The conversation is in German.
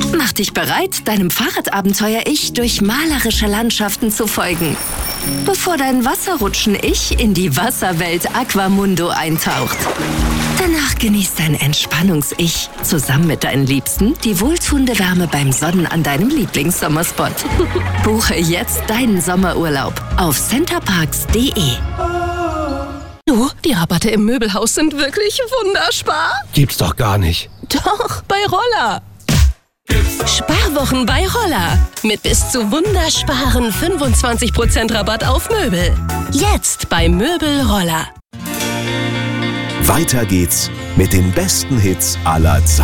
Mach dich bereit, deinem Fahrradabenteuer-Ich durch malerische Landschaften zu folgen, bevor dein Wasserrutschen-Ich in die Wasserwelt Aquamundo eintaucht. Danach genießt dein Entspannungs-Ich zusammen mit deinen Liebsten die wohltuende Wärme beim Sonnen an deinem Lieblingssommerspot. Buche jetzt deinen Sommerurlaub auf centerparks.de. Du, die Rabatte im Möbelhaus sind wirklich wunderbar. Gibt's doch gar nicht. Doch, bei Roller. Sparwochen bei Roller. Mit bis zu wundersparen 25% Rabatt auf Möbel. Jetzt bei Möbel Roller. Weiter geht's mit den besten Hits aller Zeiten.